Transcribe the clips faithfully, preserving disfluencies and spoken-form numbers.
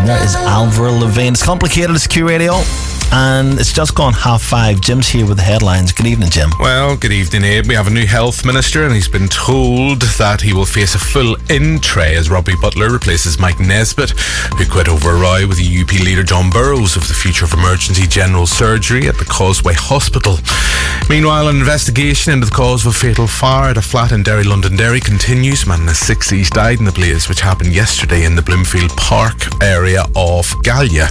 And there is Alvaro Levine. It's complicated, it's Q Radio. And it's just gone half five. Jim's here with the headlines. Good evening, Jim. Well, good evening, Abe. We have a new health minister, and he's been told that he will face a full in tray as Robbie Butler replaces Mike Nesbitt, who quit over a row with the U P leader John Burrows of the future of emergency general surgery at the Causeway Hospital. Meanwhile, an investigation into the cause of a fatal fire at a flat in Derry, Londonderry continues. Man in his sixties died in the blaze, which happened yesterday in the Bloomfield Park area of Gallia.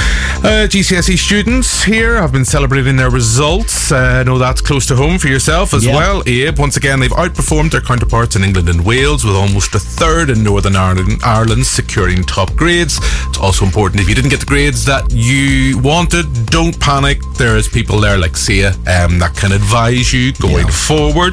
Uh, G C S E students here have been celebrating their results. I uh, know that's close to home for yourself as yeah. well, Abe. Once again, they've outperformed their counterparts in England and Wales, with almost a third in Northern Ireland, Ireland securing top grades. It's also important, if you didn't get the grades that you wanted, don't panic. There's people there like Sia um, that can advise you going yeah. forward.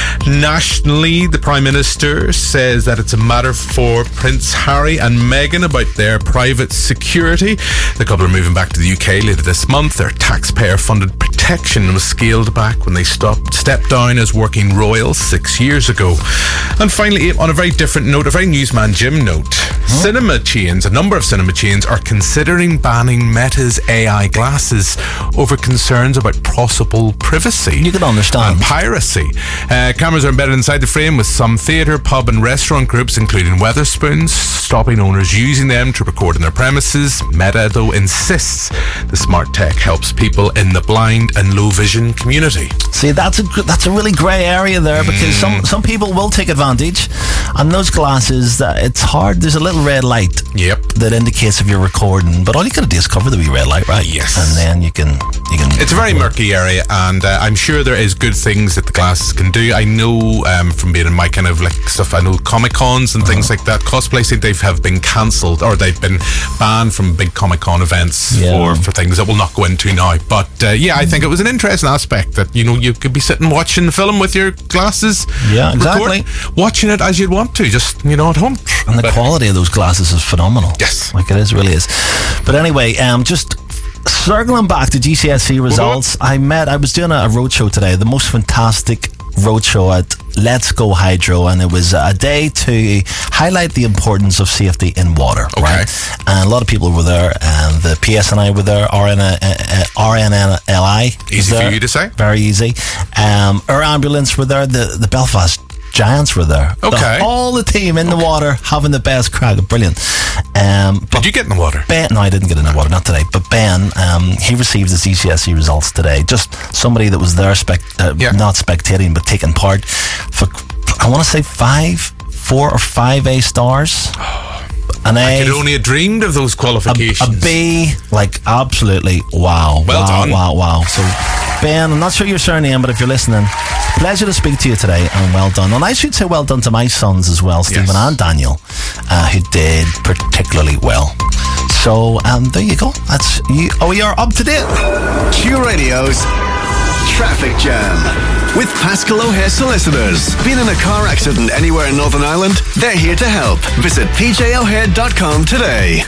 Nationally, the Prime Minister says that it's a matter for Prince Harry and Meghan about their private security. The couple are moving back to the U K later this month. Their taxpayer-funded protection was scaled back when they stopped, stepped down as working royals six years ago. And finally, on a very different note, a very newsman Jim note, huh? cinema chains, a number of cinema chains are considering banning Meta's A I glasses over concerns about possible privacy. You can understand. And piracy. Uh, cameras are embedded inside the frame, with some theatre, pub and restaurant groups, including Wetherspoons, stopping owners using them to record in their premises. Meta, though, insists the smart tech helps people in the blind and low vision community. See, that's a that's a really grey area there, because mm. some some people will take advantage, and those glasses, uh, it's hard. There's a little red light yep. that indicates if you're recording, but all you gotta do is cover the wee red light, right? Yes. And then you can you can. It's a very murky area, and uh, I'm sure there is good things that the glasses can do. I know um, from being in my kind of like stuff, I know Comic Cons and uh-huh. things like that. Cosplay seem they have been cancelled, or they've been banned from big Comic Con events yeah. for, for things that we'll not go into now. But uh, yeah, I think it was an interesting aspect that, you know, you could be sitting watching the film with your glasses, yeah, exactly, record, watching it as you'd want to, just, you know, at home. And the but, quality of those glasses is phenomenal. Yes, like it is, really is. But anyway, um, just circling back to G C S E results, uh-huh. I met, I was doing a, a roadshow today, the most fantastic roadshow at Let's Go Hydro, and it was a day to highlight the importance of safety in water. Okay. Right? And a lot of people were there, and the P S N I were there, R N L I. Easy for you to say. Very easy. Um, our ambulance were there, the, the Belfast Giants were there. Okay. The, all the team in okay. the water having the best crack. Brilliant. Um, Did you get in the water? Ben, no, I didn't get in the water, not today. But Ben, um, he received his G C S E results today. Just somebody that was there, spec- uh, yeah. not spectating, but taking part. For, I want to say five, four or five A stars. An A, I could only have dreamed of those qualifications. A, a B, like absolutely wow. Well wow, done. Wow, wow. So, Ben, I'm not sure your surname, but if you're listening, pleasure to speak to you today, and well done. And I should say well done to my sons as well, Stephen yes. and Daniel, uh, who did particularly well. So, um, there you go. That's you. Oh, you're up to date. Q Radio's Traffic Jam with Pascal O'Hare Solicitors. Been in a car accident anywhere in Northern Ireland? They're here to help. Visit p j o'hare dot com today.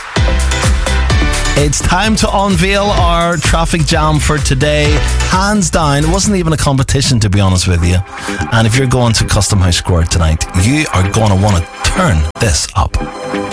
It's time to unveil our traffic jam for today. Hands down, it wasn't even a competition, to be honest with you. And if you're going to Custom House Square tonight, you are going to want to turn this up.